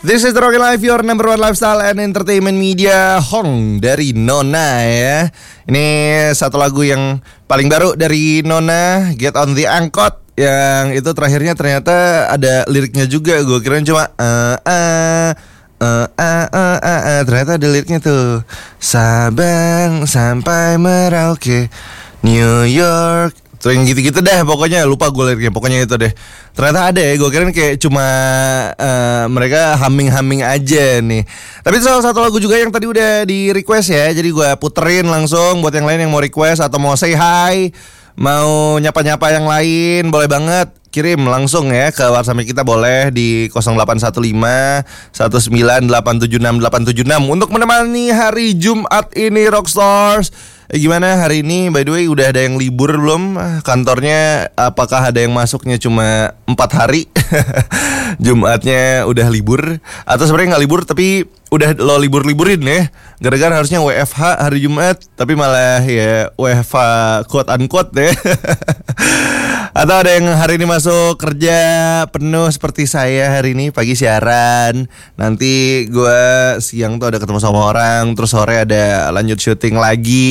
This is the Rocky Life, your number one lifestyle and entertainment media. Hong dari Nona ya. Ini satu lagu yang paling baru dari Nona, Get on the Angkot. Yang itu terakhirnya ternyata ada liriknya juga. Gue kira cuma ternyata ada liriknya tuh. Sabang sampai Merauke, New York. Tuh yang gitu-gitu deh pokoknya, lupa gue liriknya, pokoknya itu deh. Ternyata ada ya, gue kira kayak cuma mereka humming-humming aja nih. Tapi salah satu lagu juga yang tadi udah di request ya, jadi gue puterin langsung buat yang lain yang mau request atau mau say hi, mau nyapa-nyapa yang lain, boleh banget kirim langsung ya ke WhatsApp kita, boleh di 0815 19876 untuk menemani hari Jumat ini Rockstars. Gimana hari ini, by the way, udah ada yang libur belum? Kantornya apakah ada yang masuknya cuma 4 hari? Jumatnya udah libur, atau sebenarnya gak libur tapi udah lo libur-liburin ya? Gara-gara harusnya WFH hari Jumat, tapi malah ya WFH quote unquote ya. Atau ada yang hari ini masuk kerja penuh seperti saya hari ini, pagi siaran, nanti gue siang tuh ada ketemu sama orang, terus sore ada lanjut syuting lagi.